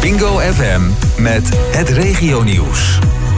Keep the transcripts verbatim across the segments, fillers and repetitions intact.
Bingo F M met het regionieuws.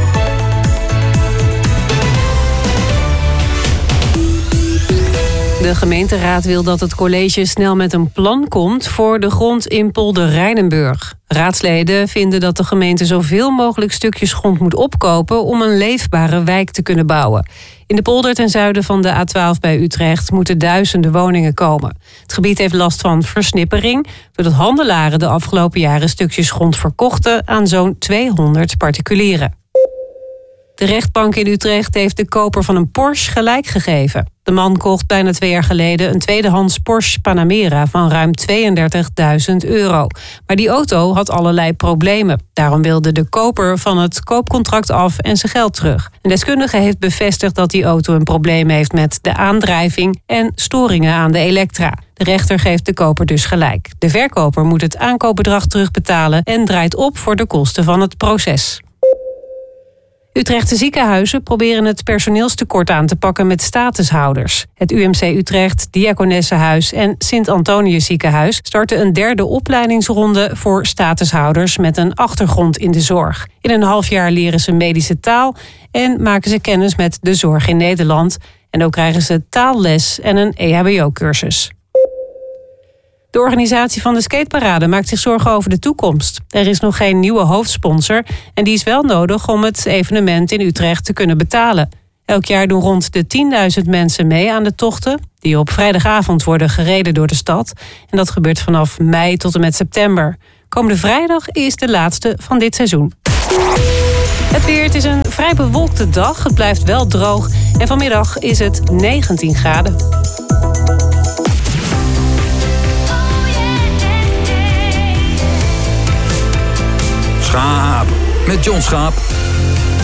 De gemeenteraad wil dat het college snel met een plan komt voor de grond in Polder Rijnenburg. Raadsleden vinden dat de gemeente zoveel mogelijk stukjes grond moet opkopen om een leefbare wijk te kunnen bouwen. In de polder ten zuiden van de A twaalf bij Utrecht moeten duizenden woningen komen. Het gebied heeft last van versnippering, doordat handelaren de afgelopen jaren stukjes grond verkochten aan zo'n tweehonderd particulieren. De rechtbank in Utrecht heeft de koper van een Porsche gelijk gegeven. De man kocht bijna twee jaar geleden een tweedehands Porsche Panamera van ruim tweeëndertigduizend euro. Maar die auto had allerlei problemen. Daarom wilde de koper van het koopcontract af en zijn geld terug. Een deskundige heeft bevestigd dat die auto een probleem heeft met de aandrijving en storingen aan de elektra. De rechter geeft de koper dus gelijk. De verkoper moet het aankoopbedrag terugbetalen en draait op voor de kosten van het proces. Utrechtse ziekenhuizen proberen het personeelstekort aan te pakken met statushouders. Het U M C Utrecht, Diakonessenhuis en Sint-Antonius Ziekenhuis starten een derde opleidingsronde voor statushouders met een achtergrond in de zorg. In een half jaar leren ze medische taal en maken ze kennis met de zorg in Nederland. En ook krijgen ze taalles en een E H B O-cursus. De organisatie van de skateparade maakt zich zorgen over de toekomst. Er is nog geen nieuwe hoofdsponsor en die is wel nodig om het evenement in Utrecht te kunnen betalen. Elk jaar doen rond de tienduizend mensen mee aan de tochten, die op vrijdagavond worden gereden door de stad. En dat gebeurt vanaf mei tot en met september. Komende vrijdag is de laatste van dit seizoen. Het weer, het is een vrij bewolkte dag. Het blijft wel droog en vanmiddag is het negentien graden. Schaap met John Schaap.